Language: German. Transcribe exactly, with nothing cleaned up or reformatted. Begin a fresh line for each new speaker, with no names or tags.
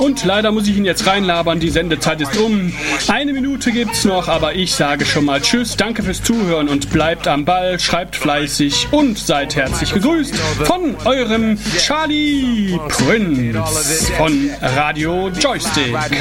Und leider muss ich ihn jetzt reinlabern, die Sendezeit ist um. Eine Minute gibt's noch, aber ich sage schon mal Tschüss, danke fürs Zuhören und bleibt am Ball, schreibt fleißig und seid herzlich gegrüßt von eurem Charlie Prinz von Radio Joystick.